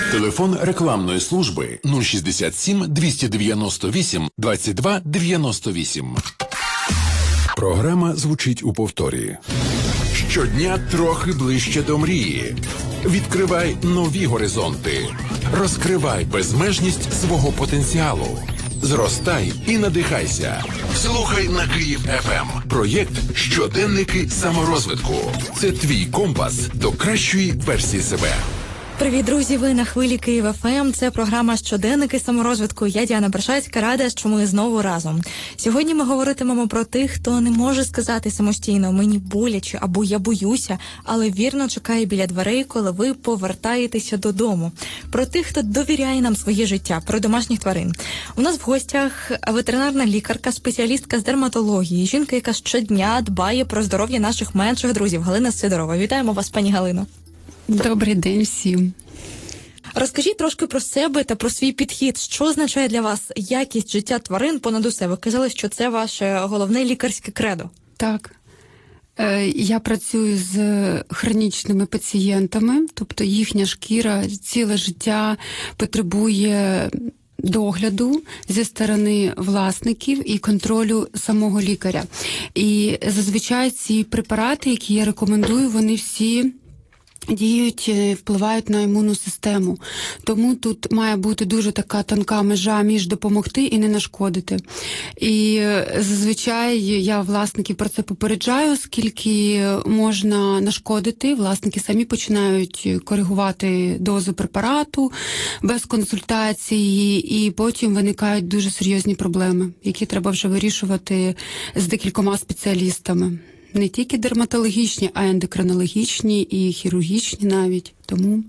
Телефон рекламної служби 067 298 22 98. Програма звучить у повторі. Щодня трохи ближче до мрії. Відкривай нові горизонти. Розкривай безмежність свого потенціалу. Зростай і надихайся. Слухай на Київ ФМ. Проєкт «Щоденники саморозвитку». Це твій компас до кращої версії себе. Привіт, друзі! Ви на хвилі Київ ФМ. Це програма «Щоденники саморозвитку». Я Діана Брашацька, рада, що ми знову разом. Сьогодні ми говоритимемо про тих, хто не може сказати самостійно «мені боляче» або «я боюся», але вірно чекає біля дверей, коли ви повертаєтеся додому. Про тих, хто довіряє нам своє життя, про домашніх тварин. У нас в гостях ветеринарна лікарка, спеціалістка з дерматології, жінка, яка щодня дбає про здоров'я наших менших друзів, Галина Сидорова. Вітаємо вас, пані Галино. Добрий день всім. Розкажіть трошки про себе та про свій підхід. Що означає для вас якість життя тварин понад усе? Ви казали, що це ваше головне лікарське кредо. Так. Я працюю з хронічними пацієнтами, тобто їхня шкіра ціле життя потребує догляду зі сторони власників і контролю самого лікаря. І зазвичай ці препарати, які я рекомендую, вони всі діють, впливають на імунну систему. Тому тут має бути дуже така тонка межа між допомогти і не нашкодити. І зазвичай я власників про це попереджаю, скільки можна нашкодити. Власники самі починають коригувати дозу препарату без консультації, і потім виникають дуже серйозні проблеми, які треба вже вирішувати з декількома спеціалістами. Не тільки дерматологічні, а й ендокринологічні і хірургічні навіть. Тому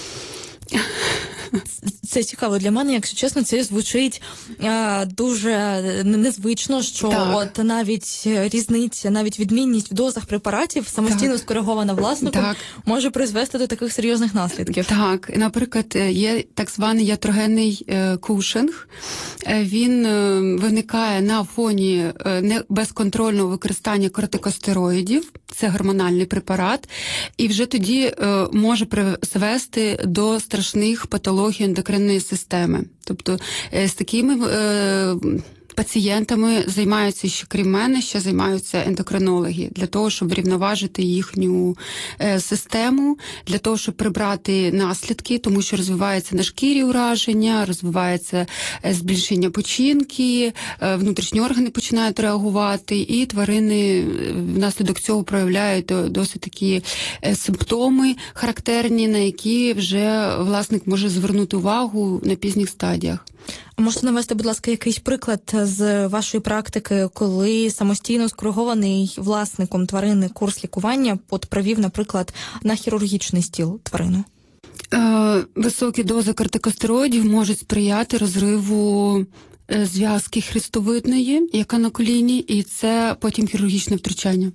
це цікаво для мене, якщо чесно, це звучить дуже незвично, що от навіть різниця, навіть відмінність в дозах препаратів самостійно скоригована власником може призвести до таких серйозних наслідків. Так, наприклад, є так званий ятрогенний кушинг. Він виникає на фоні безконтрольного використання кортикостероїдів, це гормональний препарат, і вже тоді може призвести до страшних патологій ендокринної системи. Тобто з такими пацієнтами займаються ще, крім мене, ще займаються ендокринологи, для того, щоб врівноважити їхню систему, для того, щоб прибрати наслідки, тому що розвивається на шкірі ураження, розвивається збільшення печінки, внутрішні органи починають реагувати, і тварини внаслідок цього проявляють досить такі симптоми характерні, на які вже власник може звернути увагу на пізніх стадіях. Можете навести, будь ласка, якийсь приклад з вашої практики, коли самостійно скоригований власником тварини курс лікування привів, наприклад, на хірургічний стіл тварину? Високі дози кортикостероїдів можуть сприяти розриву зв'язки хрестовидної, яка на коліні, і це потім хірургічне втручання.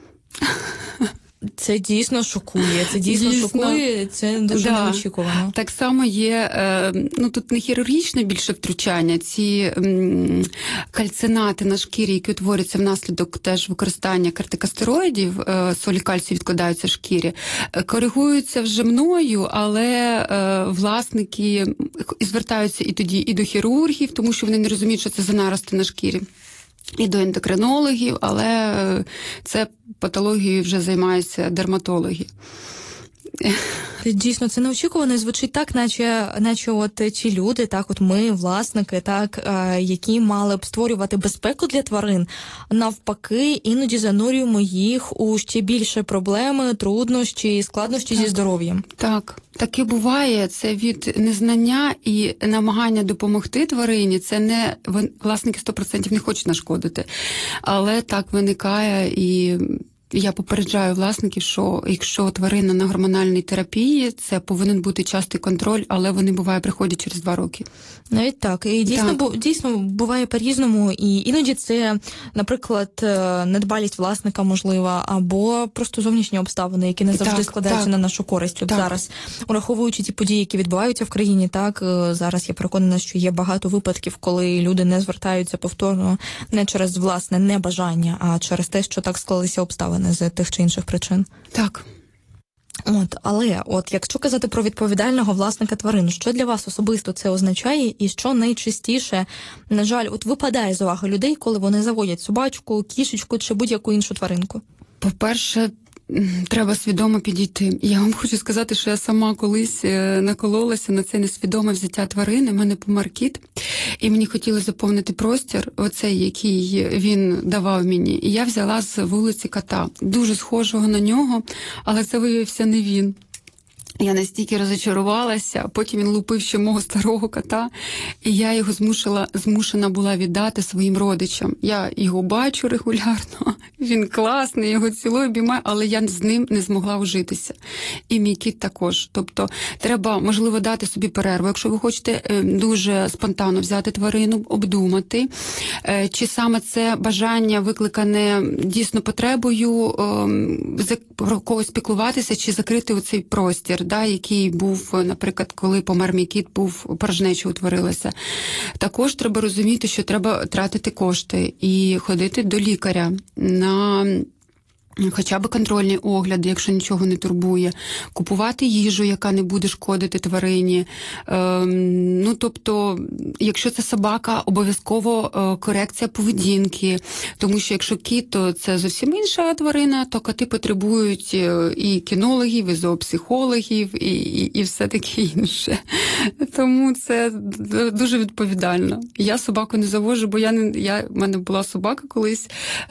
Це дійсно шокує, це дуже неочікувано. Так само є, тут не хірургічне більше втручання, ці кальцинати на шкірі, які утворюються внаслідок теж використання кортикостероїдів, солі кальцію відкладаються в шкірі, коригуються вже мною, але власники звертаються і тоді і до хірургів, тому що вони не розуміють, що це за нарости на шкірі. І до ендокринологів, але це патологією вже займаються дерматологи. Дійсно, це неочікувано, звучить так, наче от ті люди, так, от ми, власники, так, які мали б створювати безпеку для тварин, навпаки, іноді занурюємо їх у ще більше проблеми, труднощі, складнощі зі здоров'ям. Так, таке буває, це від незнання і намагання допомогти тварині, це не, власники 100% не хочуть нашкодити, але так виникає і... Я попереджаю власників, що якщо тварина на гормональній терапії, це повинен бути частий контроль, але вони, буває, приходять через 2 роки. Навіть так. І дійсно буває по-різному. І іноді це, наприклад, недбалість власника, можлива, або просто зовнішні обставини, які не завжди складаються на нашу користь. От зараз, ураховуючи ті події, які відбуваються в країні, так, зараз я переконана, що є багато випадків, коли люди не звертаються повторно не через власне небажання, а через те, що так склалися обставини з тих чи інших причин. Так. Але якщо казати про відповідального власника тварин, що для вас особисто це означає і що найчастіше, на жаль, випадає з уваги людей, коли вони заводять собачку, кішечку чи будь-яку іншу тваринку? По-перше, треба свідомо підійти. Я вам хочу сказати, що я сама колись накололася на це несвідоме взяття тварини. У мене помер кіт, і мені хотіли заповнити простір, оцей, який він давав мені. І я взяла з вулиці кота, дуже схожого на нього, але це виявився не він. Я настільки розочарувалася, потім він лупив ще мого старого кота, і я його змушена була віддати своїм родичам. Я його бачу регулярно, він класний, його цілую, обіймаю, але я з ним не змогла ужитися. І мій кіт також. Тобто треба, можливо, дати собі перерву. Якщо ви хочете дуже спонтанно взяти тварину, обдумати, чи саме це бажання викликане дійсно потребою про когось піклуватися, чи закрити оцей простір, який був, наприклад, коли помер мій кіт, порожнеча утворилася. Також треба розуміти, що треба тратити кошти і ходити до лікаря на хоча б контрольний огляд, якщо нічого не турбує, купувати їжу, яка не буде шкодити тварині. Тобто, якщо це собака, обов'язково корекція поведінки, тому що якщо кіт, то це зовсім інша тварина, то коти потребують і кінологів, і зоопсихологів, і все таке інше. Тому це дуже відповідально. Я собаку не заводжу, бо в мене була собака колись,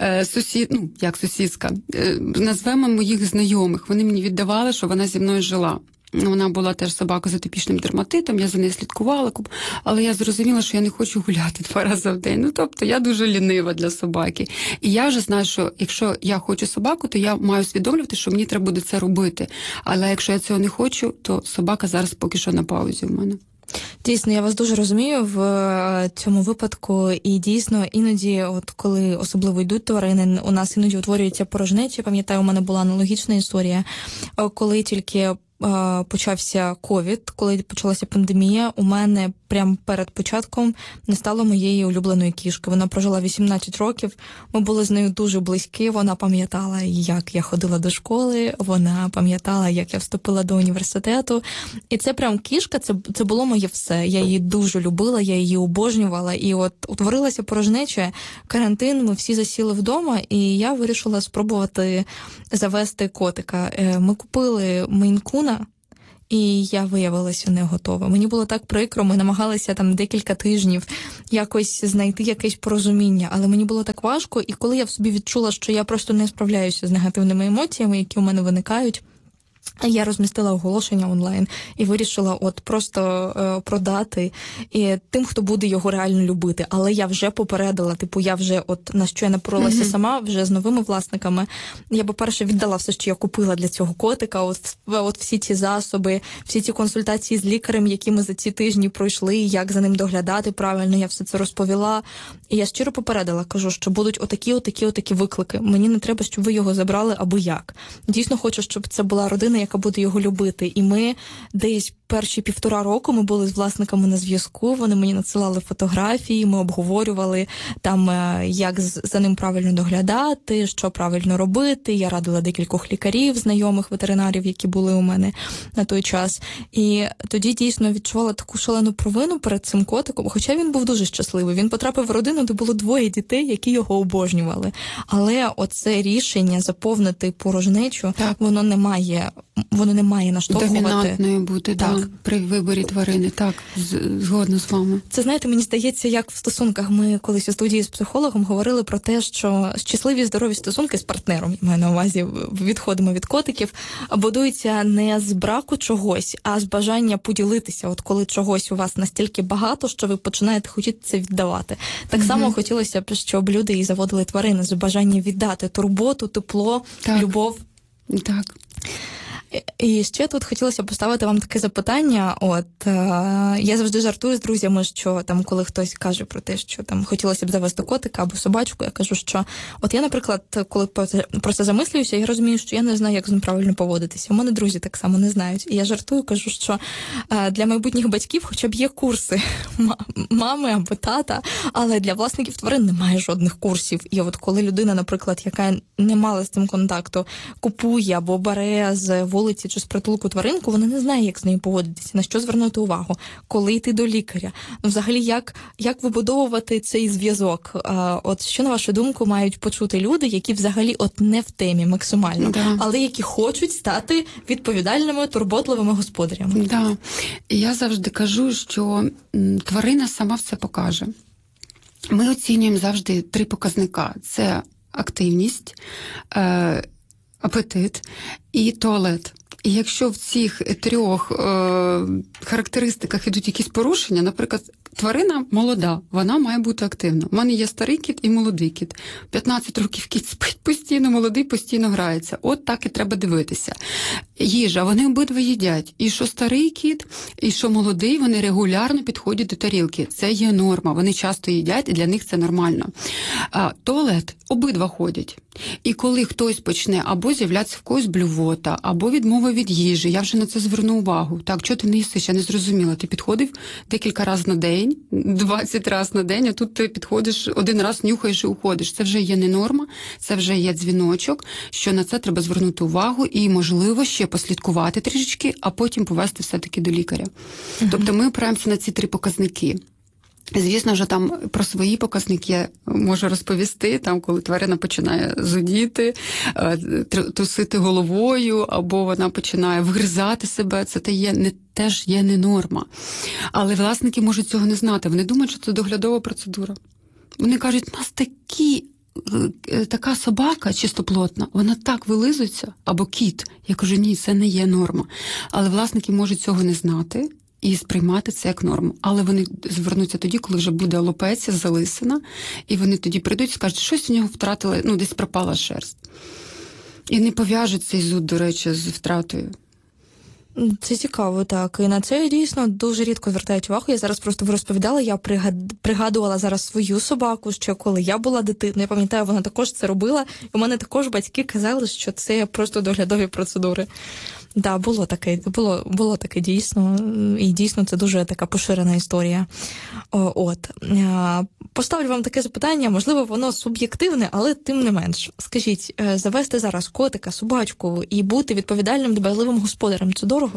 сусідська, назвемо моїх знайомих. Вони мені віддавали, що вона зі мною жила. Вона була теж собака з атопічним дерматитом, я за нею слідкувала, але я зрозуміла, що я не хочу гуляти 2 рази в день. Тобто я дуже лінива для собаки. І я вже знаю, що якщо я хочу собаку, то я маю усвідомлювати, що мені треба буде це робити. Але якщо я цього не хочу, то собака зараз поки що на паузі в мене. Дійсно, я вас дуже розумію в цьому випадку, і дійсно іноді, коли особливо йдуть тварини, у нас іноді утворюється порожнеча. Пам'ятаю, у мене була аналогічна історія, коли тільки почався ковід, коли почалася пандемія, у мене прямо перед початком не стало моєї улюбленої кішки. Вона прожила 18 років, ми були з нею дуже близькі, вона пам'ятала, як я ходила до школи, вона пам'ятала, як я вступила до університету. І це прям кішка, це було моє все. Я її дуже любила, я її обожнювала. І утворилася порожнеча, карантин, ми всі засіли вдома, і я вирішила спробувати завести котика. Ми купили мейн-куна, і я виявилася не готова. Мені було так прикро, ми намагалися там декілька тижнів якось знайти якесь порозуміння, але мені було так важко, і коли я в собі відчула, що я просто не справляюся з негативними емоціями, які у мене виникають, я розмістила оголошення онлайн і вирішила просто продати і тим, хто буде його реально любити. Але я вже попередила, я вже на що я напоролася сама, вже з новими власниками. Я, по-перше, віддала все, що я купила для цього котика, всі ці засоби, всі ці консультації з лікарем, які ми за ці тижні пройшли, як за ним доглядати правильно, я все це розповіла. І я щиро попередила, кажу, що будуть отакі виклики. Мені не треба, щоб ви його забрали аби як. Дійсно хочу, щоб це була родина, яка буде його любити. І ми десь перші 1,5 року ми були з власниками на зв'язку, вони мені надсилали фотографії, ми обговорювали там, як за ним правильно доглядати, що правильно робити. Я радила декількох лікарів, знайомих ветеринарів, які були у мене на той час. І тоді дійсно відчувала таку шалену провину перед цим котиком, хоча він був дуже щасливий. Він потрапив в родину, де було 2 дітей, які його обожнювали. Але оце рішення заповнити порожнечу, воно не має наштовхувати. Домінантною бути, так. При виборі тварини. Так, згодна з вами. Це, знаєте, мені здається, як в стосунках. Ми колись у студії з психологом говорили про те, що щасливі, здорові стосунки з партнером, я маю на увазі, відходимо від котиків, будуються не з браку чогось, а з бажання поділитися. Коли чогось у вас настільки багато, що ви починаєте хотіти це віддавати. Так само хотілося б, щоб люди і заводили тварини з бажанням віддати турботу, тепло, любов. Так. І ще тут хотілося поставити вам таке запитання. Я завжди жартую з друзями, що там, коли хтось каже про те, що там хотілося б завести котика або собачку, я кажу, що я, наприклад, коли про це замислююся, я розумію, що я не знаю, як з ним правильно поводитися. У мене друзі так само не знають. І я жартую, кажу, що для майбутніх батьків хоча б є курси мами або тата, але для власників тварин немає жодних курсів. І коли людина, наприклад, яка не мала з цим контакту, купує або бере з вулиці чи з притулку тваринку, вона не знає, як з нею поводитися, на що звернути увагу, коли йти до лікаря. Ну, взагалі, як вибудовувати цей зв'язок? От що, на вашу думку, мають почути люди, які взагалі от не в темі максимально, але які хочуть стати відповідальними, турботливими господарями? Да. Я завжди кажу, що тварина сама все покаже. Ми оцінюємо завжди 3 показника. Це активність, апетит і туалет. І якщо в цих 3 характеристиках ідуть якісь порушення, наприклад, тварина молода, вона має бути активна. У мене є старий кіт і молодий кіт. 15 років кіт спить постійно, молодий постійно грається. От так і треба дивитися. Їжа, вони обидва їдять. І що старий кіт, і що молодий, вони регулярно підходять до тарілки. Це є норма. Вони часто їдять, і для них це нормально. Туалет, обидва ходять. І коли хтось почне або з'являтися в когось блювота, або відмова від їжі, я вже на це зверну увагу. Так, чого ти не їсиш? Я не зрозуміла. Ти підходив декілька разів на день, 20 разів на день, а тут ти підходиш, 1 раз нюхаєш і уходиш. Це вже є не норма, це вже є дзвіночок, що на це треба звернути увагу і, можливо, ще послідкувати трішечки, а потім повести все-таки до лікаря. Тобто ми опираємося на ці 3 показники. Звісно ж, там про свої показники я можу розповісти, там, коли тварина починає зудіти, трусити головою, або вона починає вгризати себе, це теж є не норма. Але власники можуть цього не знати, вони думають, що це доглядова процедура. Вони кажуть, у нас така собака чистоплотна, вона так вилизується, або кіт. Я кажу, ні, це не є норма. Але власники можуть цього не знати і сприймати це як норму. Але вони звернуться тоді, коли вже буде алопеція, залисина, і вони тоді прийдуть і скажуть, щось у нього втратили, десь пропала шерсть. І не пов'яжуть цей зуд, до речі, з втратою. Це цікаво, так. І на це дійсно дуже рідко звертають увагу. Я зараз просто розповідала, я пригадувала зараз свою собаку, що коли я була дитиною, я пам'ятаю, вона також це робила, і у мене також батьки казали, що це просто доглядові процедури. Так, було таке дійсно, і дійсно це дуже така поширена історія. Поставлю вам таке запитання, можливо, воно суб'єктивне, але тим не менш. Скажіть, завести зараз котика, собачку і бути відповідальним, дбайливим господарем – це дорого?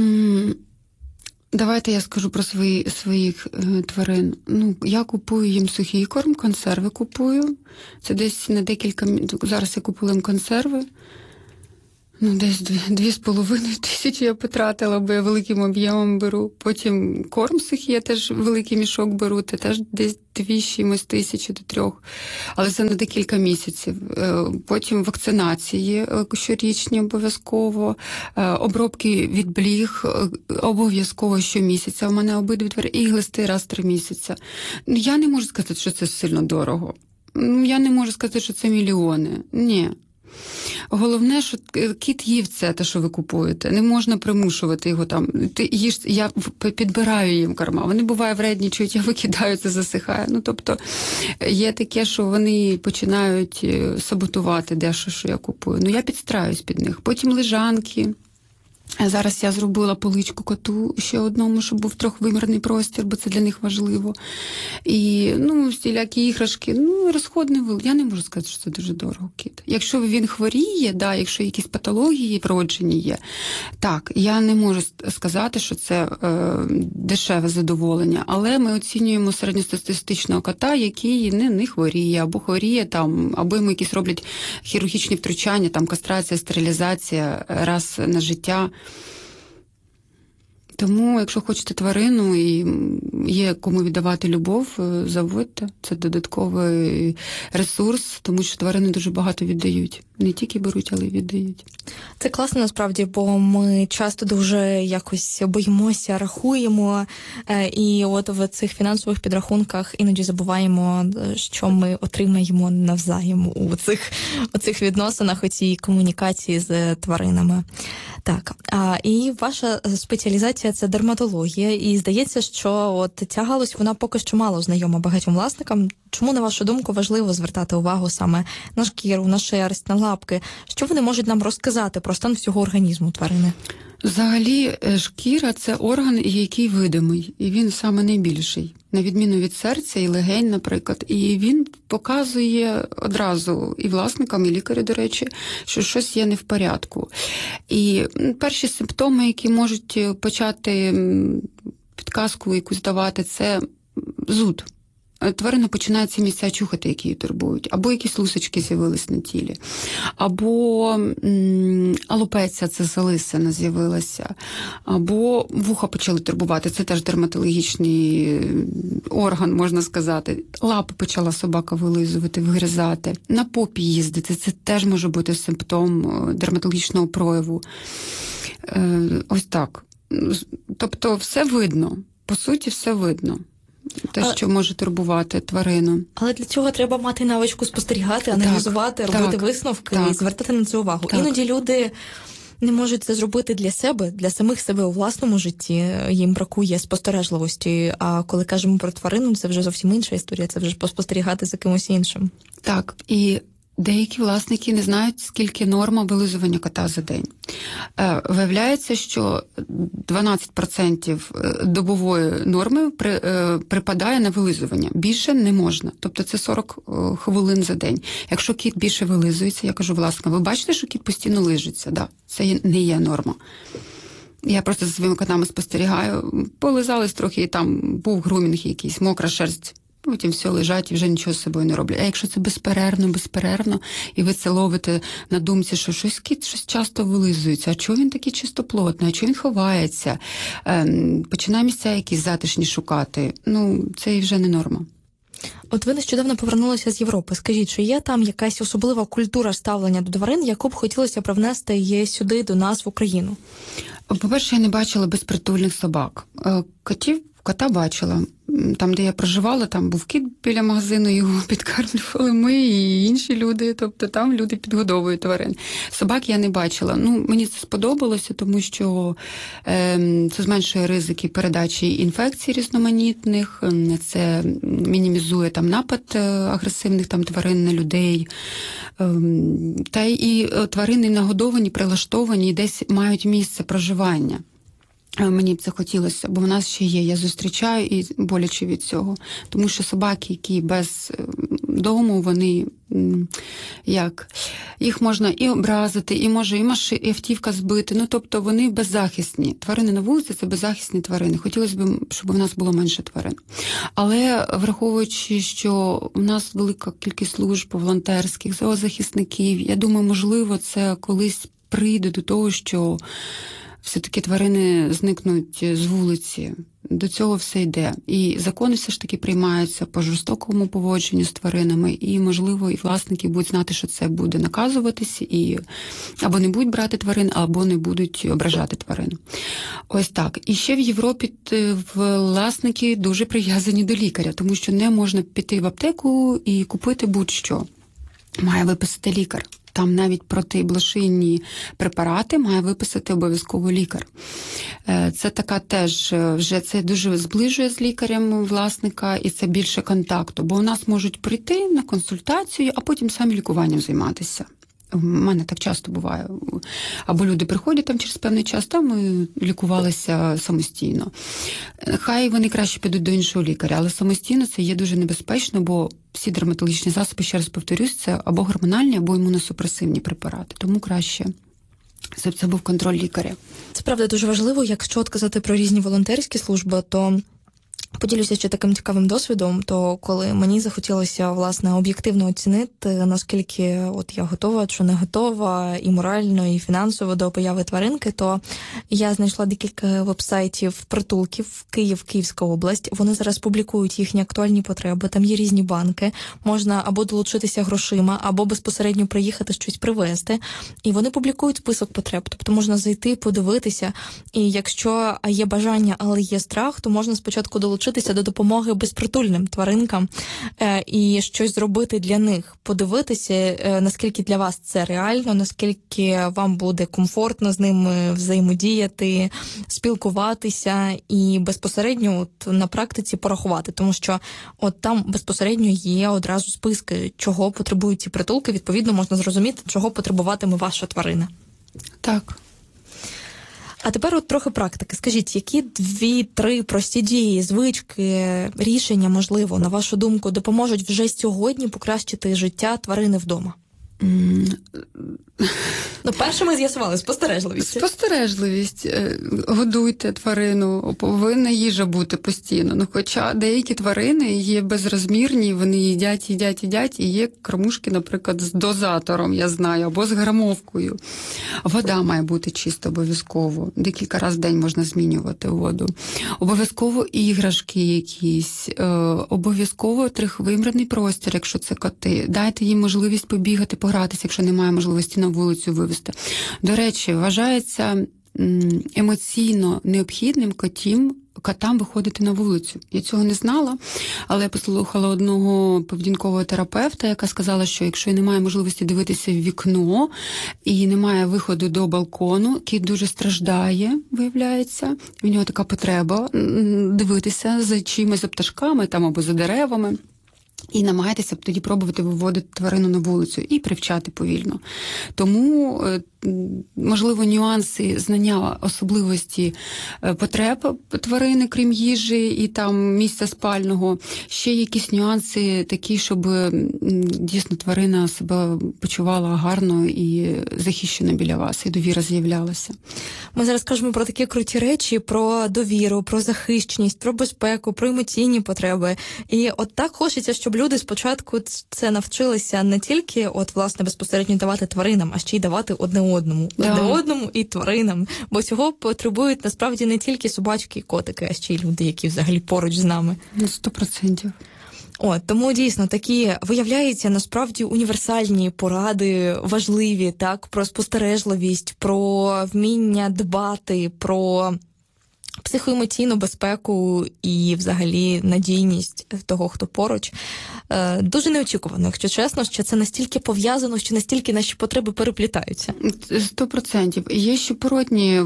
Давайте я скажу про своїх тварин. Я купую їм сухий корм, консерви купую. Це десь на декілька... Зараз я купила їм консерви. Десь 2,5 тисячі я потратила, бо я великим об'ємом беру. Потім корм сухий, я теж великий мішок беру, це теж десь 2 тисячі до 3. Але це на декілька місяців. Потім вакцинації щорічні обов'язково, обробки від бліг обов'язково щомісяця. У мене обидві тварини, і глисти раз в 3 місяці. Я не можу сказати, що це сильно дорого. Я не можу сказати, що це мільйони. Ні. Головне, що кіт їв це, те, що ви купуєте. Не можна примушувати його там. Я підбираю їм корма. Вони, буває, вреднічують, я викидаю, це засихає. Тобто, є таке, що вони починають саботувати дещо, що я купую. Я підстраюсь під них. Потім лежанки. Зараз я зробила поличку коту ще одному, щоб був трьохвимірний простір, бо це для них важливо. І, всілякі іграшки, розходний вилок. Я не можу сказати, що це дуже дорого, кіт. Якщо він хворіє, якщо якісь патології вроджені є, так, я не можу сказати, що це дешеве задоволення, але ми оцінюємо середньостатистичного кота, який не хворіє, або хворіє, або йому якісь роблять хірургічні втручання, кастрація, стерилізація раз на життя. Тому, якщо хочете тварину і є кому віддавати любов, заводьте. Це додатковий ресурс, тому що тварини дуже багато віддають. Не тільки беруть, але й віддають. Це класно, насправді, бо ми часто дуже якось боїмося, рахуємо, і от в цих фінансових підрахунках іноді забуваємо, що ми отримаємо навзаєм у цих відносинах, у цій комунікації з тваринами. Так, і ваша спеціалізація – це дерматологія, і здається, що от ця галузь, вона поки що мало знайома багатьом власникам. Чому, на вашу думку, важливо звертати увагу саме на шкіру, на шерсть, на лапки? Що вони можуть нам розказати про стан всього організму тварини? Взагалі, шкіра – це орган, який видимий, і він саме найбільший, на відміну від серця і легень, наприклад. І він показує одразу і власникам, і лікарю, до речі, що щось є не в порядку. І перші симптоми, які можуть почати підказку якусь давати, це зуд. Тварина починає ці місця чухати, які її турбують, або якісь лусочки з'явились на тілі, або алопеція, це залисина з'явилася, або вуха почали турбувати, це теж дерматологічний орган, можна сказати. Лапи почала собака вилизувати, вигризати, на попі їздити, це теж може бути симптом дерматологічного прояву. Ось так. Тобто все видно, по суті, все видно. Те, що може турбувати тварину. Але для цього треба мати навичку спостерігати, аналізувати, робити висновки і звертати на це увагу. Так. Іноді люди не можуть це зробити для себе, для самих себе у власному житті. Їм бракує спостережливості. А коли кажемо про тварину, це вже зовсім інша історія, це вже спостерігати за кимось іншим. Так, і деякі власники не знають, скільки норма вилизування кота за день. Виявляється, що 12% добової норми припадає на вилизування. Більше не можна. Тобто це 40 хвилин за день. Якщо кіт більше вилизується, я кажу власникам, ви бачите, що кіт постійно лижиться? Да, це не є норма. Я просто за своїми котами спостерігаю. Полизались трохи, і там був грумінг якийсь, мокра шерсть. Потім все лежать і вже нічого з собою не роблять. А якщо це безперервно, і ви це ловите на думці, що кіт щось часто вилизується, а чого він такий чистоплотний, а чого він ховається, починає місця якісь затишні шукати, це вже не норма. От ви нещодавно повернулися з Європи. Скажіть, чи є там якась особлива культура ставлення до тварин, яку б хотілося привнести її сюди, до нас, в Україну? По-перше, я не бачила безпритульних собак. Кота бачила. Там, де я проживала, там був кіт біля магазину, його підкармлювали ми і інші люди. Тобто там люди підгодовують тварин. Собак я не бачила. Мені це сподобалося, тому що це зменшує ризики передачі інфекцій різноманітних, це мінімізує там напад агресивних там тварин на людей. Та і тварини нагодовані, прилаштовані, і десь мають місце проживання. Мені б це хотілося, бо в нас ще є. Я зустрічаю і боляче від цього. Тому що собаки, які без дому, вони їх можна і образити, і може і автівка збити. Тобто вони беззахисні. Тварини на вулиці – це беззахисні тварини. Хотілося б, щоб у нас було менше тварин. Але враховуючи, що у нас велика кількість служб волонтерських, зоозахисників, я думаю, можливо, це колись прийде до того, що все-таки тварини зникнуть з вулиці. До цього все йде. І закони все ж таки приймаються по жорстокому поводженню з тваринами, і, можливо, і власники будуть знати, що це буде наказуватись, і або не будуть брати тварин, або не будуть ображати тварин. Ось так. І ще в Європі власники дуже прив'язані до лікаря, тому що не можна піти в аптеку і купити будь-що. Має виписати лікар. Там навіть протиблошинні препарати має виписати обов'язково лікар. Це така теж, вже це дуже зближує з лікарем власника, і це більше контакту. Бо у нас можуть прийти на консультацію, а потім самі лікуванням займатися. У мене так часто буває. Або люди приходять там через певний час, там ми лікувалися самостійно. Хай вони краще підуть до іншого лікаря, але самостійно це є дуже небезпечно, бо всі дерматологічні засоби, ще раз повторюсь, це або гормональні, або імуносупресивні препарати. Тому краще, щоб це був контроль лікаря. Це правда дуже важливо. Якщо казати про різні волонтерські служби, то поділюся ще таким цікавим досвідом, то коли мені захотілося, власне, об'єктивно оцінити, наскільки от я готова чи не готова і морально, і фінансово до появи тваринки, то я знайшла декілька вебсайтів притулків Київська область. Вони зараз публікують їхні актуальні потреби, там є різні банки, можна або долучитися грошима, або безпосередньо приїхати щось привезти. І вони публікують список потреб, тобто можна зайти, подивитися, і якщо є бажання, але є страх, то можна спочатку долучитися до допомоги безпритульним тваринкам і щось зробити для них, подивитися, наскільки для вас це реально, наскільки вам буде комфортно з ними взаємодіяти, спілкуватися і безпосередньо на практиці порахувати, тому що там безпосередньо є одразу списки, чого потребують ці притулки, відповідно можна зрозуміти, чого потребуватиме ваша тварина. Так. А тепер от трохи практики. Скажіть, які 2-3 прості дії, звички, рішення, можливо, на вашу думку, допоможуть вже сьогодні покращити життя тварини вдома? Перше ми з'ясували спостережливість. Спостережливість. Годуйте тварину, повинна їжа бути постійно. Хоча деякі тварини є безрозмірні, вони їдять, і є кормушки, наприклад, з дозатором, я знаю, або з грамовкою. Вода має бути чиста обов'язково. Декілька разів в день можна змінювати воду. Обов'язково іграшки якісь, обов'язково трьохвимірний простір, якщо це коти. Дайте їм можливість побігати, погратися, якщо немає можливості на вулицю вивезти. До речі, вважається емоційно необхідним котам виходити на вулицю. Я цього не знала, але я послухала одного поведінкового терапевта, яка сказала, що якщо немає можливості дивитися в вікно і немає виходу до балкону, кіт дуже страждає, виявляється. В нього така потреба дивитися за чимось, за пташками там, або за деревами. І намагайтеся тоді пробувати виводити тварину на вулицю і привчати повільно. Тому, можливо, нюанси знання особливості потреб тварини, крім їжі і там місця спального. Ще якісь нюанси такі, щоб дійсно тварина себе почувала гарно і захищено біля вас, і довіра з'являлася. Ми зараз кажемо про такі круті речі, про довіру, про захищеність, про безпеку, про емоційні потреби. І от так хочеться, щоб люди спочатку це навчилися не тільки власне безпосередньо давати тваринам, а ще й давати одне одному. Да. Одне одному і тваринам. Бо цього потребують насправді не тільки собачки і котики, а ще й люди, які взагалі поруч з нами. 100%. Тому дійсно такі виявляються насправді універсальні поради, важливі, так, про спостережливість, про вміння дбати, про психоемоційну безпеку і взагалі надійність того, хто поруч. Дуже неочікувано, якщо чесно, що це настільки пов'язано, що настільки наші потреби переплітаються. 100%. Є ще породні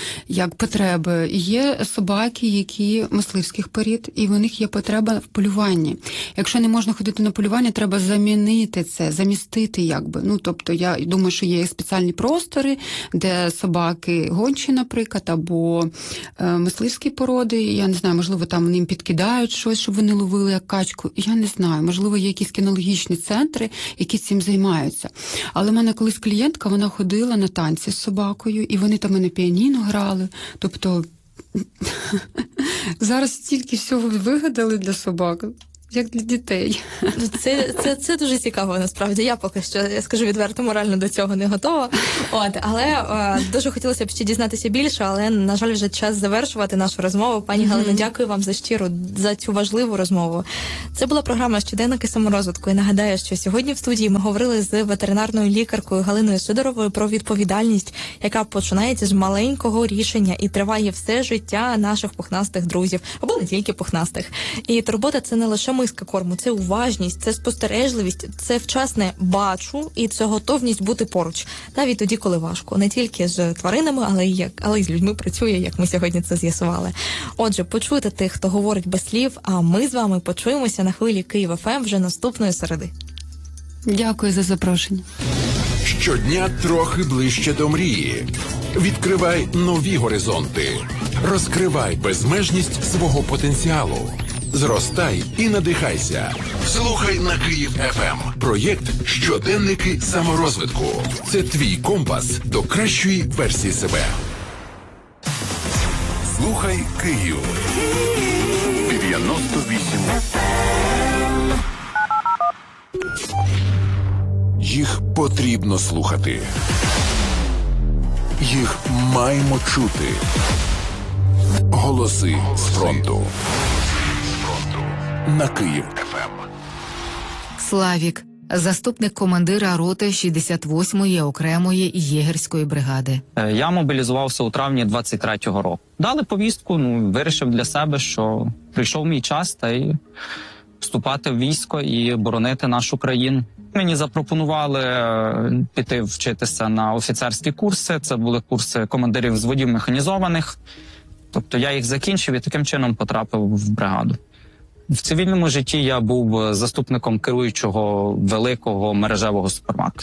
потреби. Є собаки, які мисливських порід, і в них є потреба в полюванні. Якщо не можна ходити на полювання, треба замінити це, замістити . Тобто я думаю, що є спеціальні простори, де собаки гончі, наприклад, або мисливські породи. Я не знаю, можливо, там вони їм підкидають щось, щоб вони ловили як качку. Я не знаю. Можливо, є якісь кінологічні центри, які цим займаються. Але в мене колись клієнтка, вона ходила на танці з собакою, і вони там і на піаніно грали. Тобто зараз стільки всього вигадали для собак, як для дітей. Це дуже цікаво, насправді. Я поки що, я скажу відверто, морально до цього не готова. Але дуже хотілося б ще дізнатися більше, але, на жаль, вже час завершувати нашу розмову. Пані Галино, дякую вам за цю важливу розмову. Це була програма «Щоденники саморозвитку». І нагадаю, що сьогодні в студії ми говорили з ветеринарною лікаркою Галиною Сидоровою про відповідальність, яка починається з маленького рішення і триває все життя наших пухнастих друзів, або не тільки пухнастих. І турбота – це не лише миска корму, це уважність, це спостережливість, це вчасне бачу і це готовність бути поруч. Навіть тоді, коли важко. Не тільки з тваринами, але й з людьми працює, як ми сьогодні це з'ясували. Отже, почуйте тих, хто говорить без слів, а ми з вами почуємося на хвилі Київ ФМ вже наступної середи. Дякую за запрошення. Щодня трохи ближче до мрії. Відкривай нові горизонти. Розкривай безмежність свого потенціалу. Зростай і надихайся. Слухай на Київ ФМ. Проєкт «Щоденники саморозвитку». Це твій компас до кращої версії себе. Слухай Київ. 98. Їх потрібно слухати. Їх маємо чути. Голоси з фронту. На Київ ФМ. Славік, заступник командира роти 68-ї окремої єгерської бригади. Я мобілізувався у травні 23-го року. Дали повістку, вирішив для себе, що прийшов мій час та й вступати в військо і боронити нашу країну. Мені запропонували піти вчитися на офіцерські курси. Це були курси командирів взводів механізованих. Тобто я їх закінчив і таким чином потрапив в бригаду. В цивільному житті я був заступником керуючого великого мережевого супермаркету.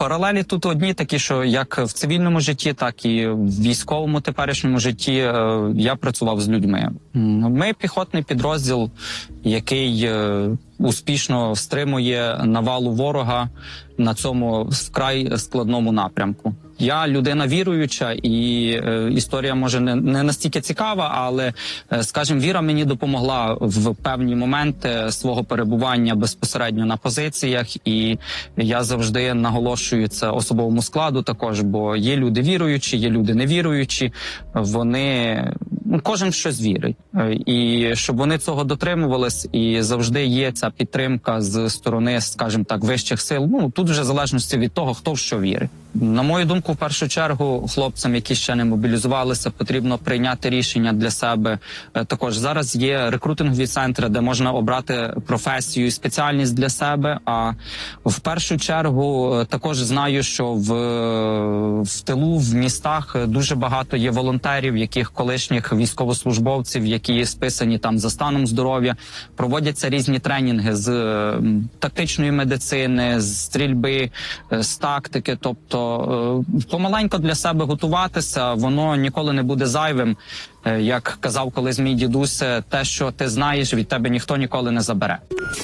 паралелі тут одні такі, що як в цивільному житті, так і в військовому теперішньому житті я працював з людьми. Ми піхотний підрозділ, який успішно стримує навалу ворога на цьому вкрай складному напрямку. Я людина віруюча, і історія може не настільки цікава, але, скажімо, віра мені допомогла в певні моменти свого перебування безпосередньо на позиціях, і я завжди наголошую це особовому складу також, бо є люди віруючі, є люди невіруючі, вони... Кожен в щось вірить. І щоб вони цього дотримувались, і завжди є ця підтримка з сторони, скажімо так, вищих сил. Тут вже в залежності від того, хто в що вірить. На мою думку, в першу чергу, хлопцям, які ще не мобілізувалися, потрібно прийняти рішення для себе. Також зараз є рекрутингові центри, де можна обрати професію і спеціальність для себе. А в першу чергу також знаю, що в тилу, в містах дуже багато є волонтерів, яких колишніх військовослужбовців, які списані там за станом здоров'я. Проводяться різні тренінги з тактичної медицини, з стрільби, з тактики. Тобто помаленько для себе готуватися, воно ніколи не буде зайвим. Як казав колись мій дідусь, те, що ти знаєш, від тебе ніхто ніколи не забере.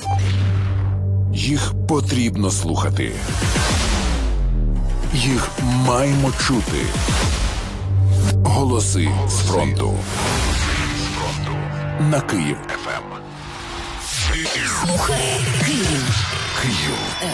Їх потрібно слухати. Їх маємо чути. Голоси з фронту. На Київ ФМ. Слухай Київ. Київ.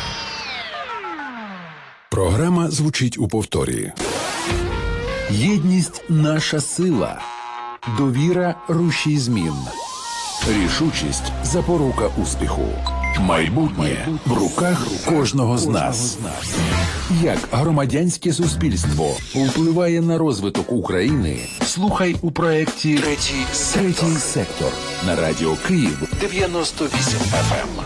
Програма звучить у повторі. Єдність – наша сила. Довіра – рушій змін. Рішучість – запорука успіху. Майбутнє в руках кожного з нас. Як громадянське суспільство впливає на розвиток України? Слухай у проєкті «Третій сектор» на Радіо Київ 98 FM.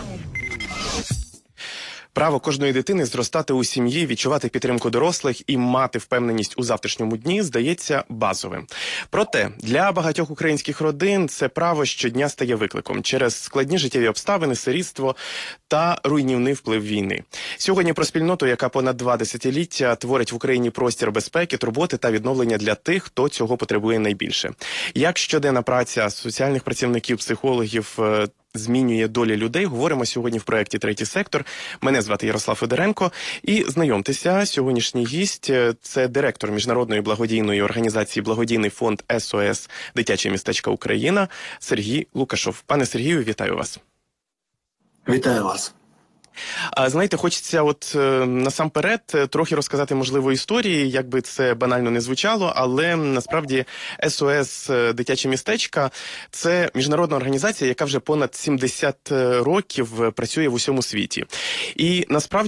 Право кожної дитини зростати у сім'ї, відчувати підтримку дорослих і мати впевненість у завтрашньому дні здається базовим. Проте для багатьох українських родин це право щодня стає викликом через складні життєві обставини, сирітство та руйнівний вплив війни. Сьогодні про спільноту, яка понад 2 десятиліття творить в Україні простір безпеки, турботи та відновлення для тих, хто цього потребує найбільше. Як щоденна праця соціальних працівників, психологів змінює долі людей, говоримо сьогодні в проєкті «Третій сектор». Мене звати Ярослав Федоренко. І знайомтеся, сьогоднішній гість – це директор міжнародної благодійної організації «Благодійний фонд СОС Дитяче містечко Україна» Сергій Лукашов. Пане Сергію, вітаю вас. Вітаю вас. Знаєте, хочеться насамперед трохи розказати, можливо, історії, як би це банально не звучало, але насправді СОС Дитяче містечко – це міжнародна організація, яка вже понад 70 років працює в усьому світі. І насправді